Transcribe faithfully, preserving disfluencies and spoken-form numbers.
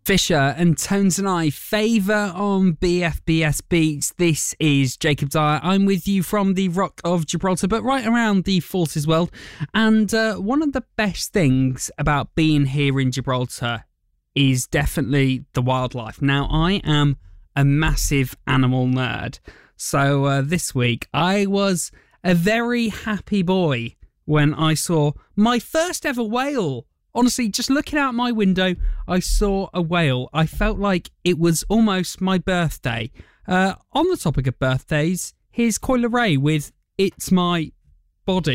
Fisher and Tones and I, Favour on B F B S Beats. This is Jacob Dyer. I'm with you from the Rock of Gibraltar, but right around the Forces world. And uh, one of the best things about being here in Gibraltar is definitely the wildlife. Now, I am a massive animal nerd. So uh, this week, I was a very happy boy when I saw my first ever whale. Honestly, just looking out my window, I saw a whale. I felt like it was almost my birthday. Uh, on the topic of birthdays, here's Coyle Ray with It's My Body.